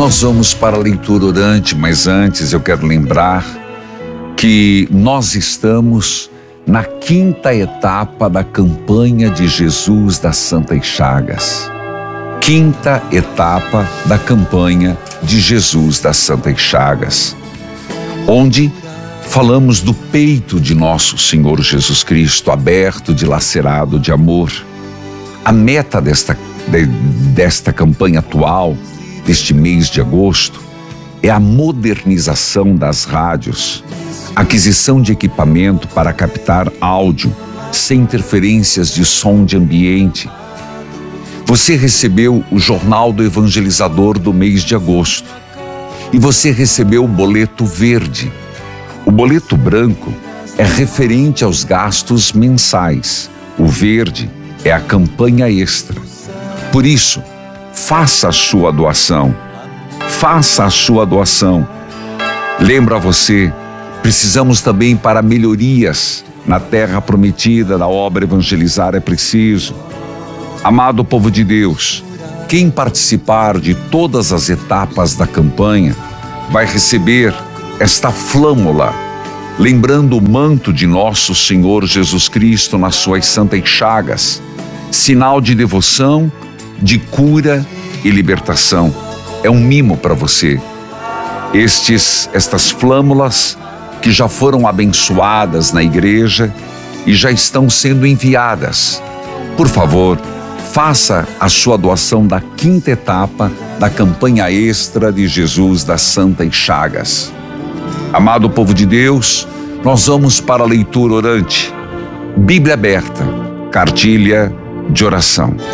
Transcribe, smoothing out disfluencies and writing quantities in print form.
Nós vamos para a leitura orante, mas antes eu quero lembrar que nós estamos na 5ª etapa da campanha de Jesus das Santas Chagas. 5ª etapa da campanha de Jesus das Santas Chagas, onde falamos do peito de nosso Senhor Jesus Cristo, aberto, dilacerado de amor. A meta desta campanha atual, deste mês de agosto, é a modernização das rádios, aquisição de equipamento para captar áudio sem interferências de som de ambiente. Você recebeu o Jornal do Evangelizador do mês de agosto e você recebeu o boleto verde. O boleto branco é referente aos gastos mensais. O verde é a campanha extra. Por isso, faça a sua doação. Faça a sua doação. Lembro a você, precisamos também para melhorias na terra prometida, da obra Evangelizar é Preciso. Amado povo de Deus, quem participar de todas as etapas da campanha vai receber esta flâmula, lembrando o manto de nosso Senhor Jesus Cristo nas suas santas chagas, sinal de devoção, de cura e libertação. É um mimo para você. Estas flâmulas que já foram abençoadas na igreja e já estão sendo enviadas. Por favor, faça a sua doação da 5ª etapa da campanha extra de Jesus das Santas Chagas. Amado povo de Deus, nós vamos para a leitura orante. Bíblia aberta, cartilha de oração.